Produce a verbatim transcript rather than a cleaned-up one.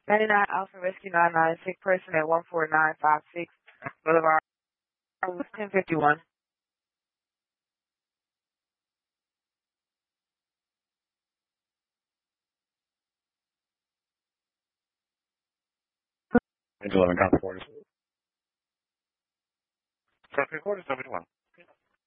ninety-nine Alpha Rescue nine nine six person at one four nine five six Boulevard, ten fifty-one. eleven Copper Quarters. Traffic Quarters, seventy-one.